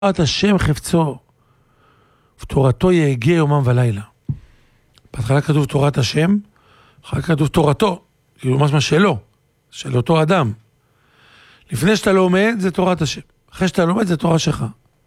תורת השם חפצו, ותורתו יהגה יומם ולילה. בהתחלה כתוב תורת השם, אחר כך כתוב תורתו, כאילו משמע שלו, של אותו אדם. לפני שאתה לומד זה תורת השם, אחרי שאתה לומד זה תורה שלך.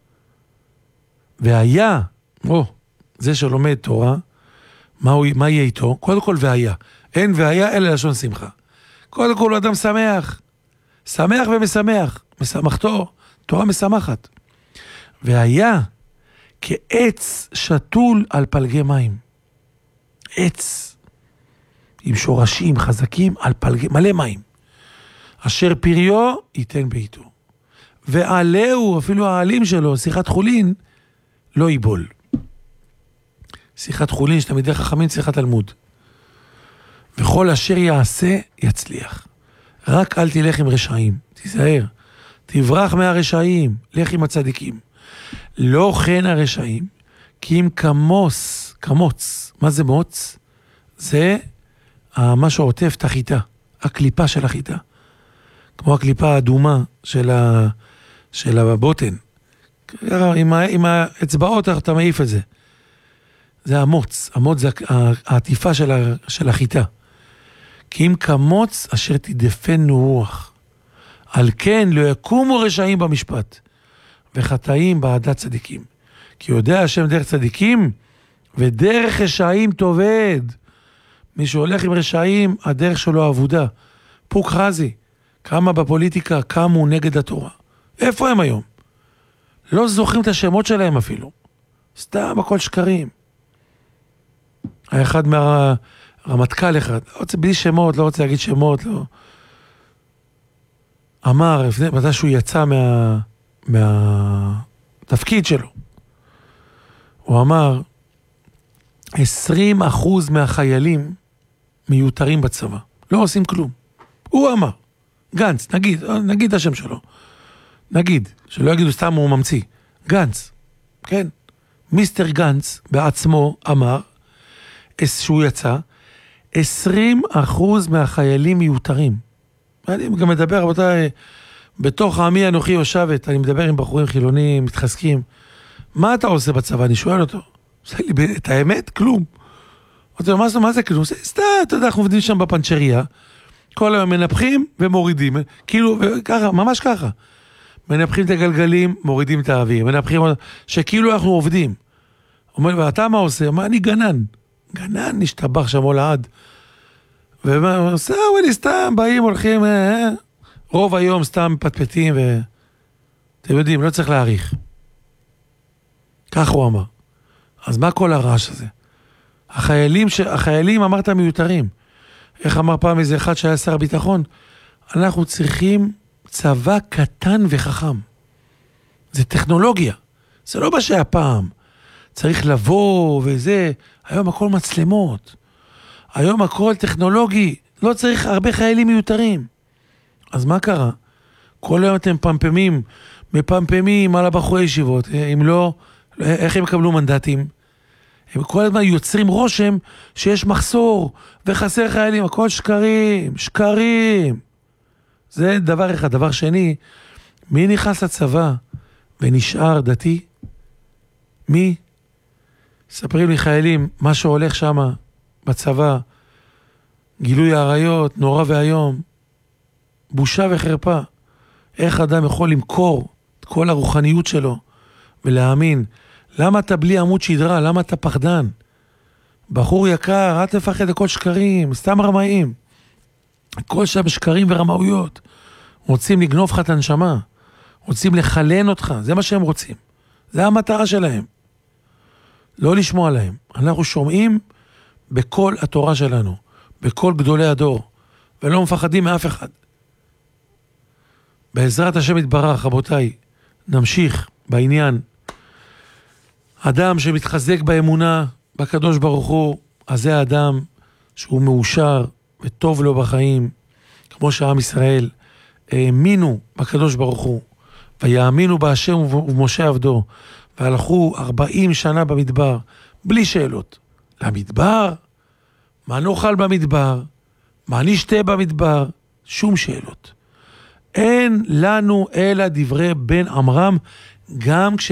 והיה, זה שלומד תורה, מה יהיה איתו? קודם כל והיה. אין והיה אלא לשון שמחה. קודם כל הוא אדם שמח. שמח ומשמח. משמחתו, תורה משמחת. והיה כעץ שתול על פלגי מים. עץ עם שורשים חזקים על פלגי, מלא מים. אשר פריו ייתן בעיתו. ועלהו, אפילו העלים שלו, שיחת חולין, לא ייבול. שיחת חולין, שתלמידי חכמים, שיחת תלמוד. וכל אשר יעשה, יצליח. רק אל תלך עם רשעים, תיזהר. תברח מהרשעים, לך עם הצדיקים. לא כן הרשעים, כי אם כמוץ, מה זה מוץ? זה מה שעוטף את החיטה, הקליפה של החיטה. כמו הקליפה האדומה של הבוטן. עם האצבעות אתה מעיף את זה. זה המוץ. המוץ זה העטיפה של החיטה. כי אם כמוץ אשר תדפן רוח. על כן לא יקומו רשעים במשפט, וחטאים בעדת צדיקים. כי יודע השם דרך צדיקים, ודרך רשעים תאבד. מי שהולך עם רשעים, הדרך שלו עבודה. פוק חזי, כמה בפוליטיקה קמו נגד התורה. איפה הם היום? לא זוכרים את השמות שלהם אפילו. סתם הכל שקרים. האחד מהרמטכ"ל אחד, לא רוצה בלי שמות, לא רוצה להגיד שמות, לא. אמר, מתי שהוא יצא מהתפקיד שלו, הוא אמר, 20% מהחיילים מיותרים בצבא. לא עושים כלום. הוא אמר, גנץ, נגיד את השם שלו. נגיד, שלא יגידו סתם הוא ממציא. גנץ, כן. מיסטר גנץ בעצמו אמר, שהוא יצא, 20% מהחיילים מיותרים. אני גם מדבר, רבותיי, בתוך עמי אנוכי יושבת, אני מדבר עם בחורים חילונים, מתחזקים. מה אתה עושה בצבא? אני שואל אותו. את האמת? כלום. מה זה כלום? סתם, אתה יודע, אנחנו עובדים שם בפנצ'ריה, כל היום מנפחים ומורידים, כאילו, ככה, ממש ככה. מנפחים את הגלגלים, מורידים את האוויר, מנפחים, שכאילו אנחנו עובדים. אומר, ואתה מה עושה? מה, אני גנן. גנן נשתבח שם לעד. ועושה, סתם, באים, הולכים, רוב היום סתם פטפטים, ואתם יודעים, לא צריך להעריך. כך הוא אמר. אז מה כל הרעש הזה? החיילים אמרת מיותרים. איך אמר פעם איזה אחד שהיה שר הביטחון? אנחנו צריכים צבא קטן וחכם. זה טכנולוגיה. זה לא מה שהיה פעם. צריך לבוא וזה. היום הכל מצלמות. היום הכל טכנולוגי. לא צריך הרבה חיילים מיותרים. אז מה קרה? כל היום אתם מפמפמים על הבחורי ישיבות. אם לא, איך הם יקבלו מנדטים? הם כל הזמן יוצרים רושם שיש מחסור וחסר חיילים. הכל שקרים. זה דבר אחד. דבר שני, מי נכנס לצבא ונשאר דתי? מי? ספרים לי חיילים, מה שהולך שם בצבא, גילוי העריות, נורא והיום, בושה וחרפה. איך אדם יכול למכור את כל הרוחניות שלו ולהאמין? למה אתה בלי עמוד שדרה? למה אתה פחדן? בחור יקר, אל תפחד, הכל שקרים, סתם רמאים. הכל שם שקרים ורמאויות. רוצים לגנוב לך את הנשמה. רוצים לחלן אותך. זה מה שהם רוצים. זה המטרה שלהם. לא לשמוע להם. אנחנו שומעים בכל התורה שלנו. בכל גדולי הדור. ולא מפחדים מאף אחד. בעזרת השם יתברך, רבותיי, נמשיך בעניין. אדם שמתחזק באמונה בקדוש ברוך הוא, אז זה האדם שהוא מאושר וטוב לו בחיים, כמו שעם ישראל האמינו בקדוש ברוך הוא, ויאמינו בהשם ובמשה עבדו, והלכו 40 שנה במדבר, בלי שאלות. למדבר? מה נאכל במדבר? מה נשתה במדבר? שום שאלות. אין לנו אלא דברי בן עמרם, גם